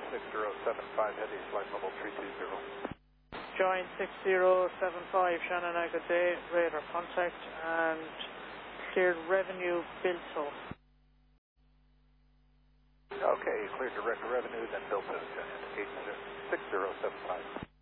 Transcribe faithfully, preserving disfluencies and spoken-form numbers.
six zero seven five, heavy flight level three two zero. Join six zero seven five, Shannon, good day, radar contact, and cleared revenue Bilto. Okay, cleared direct revenue, then Bilto, indicate six zero seven five.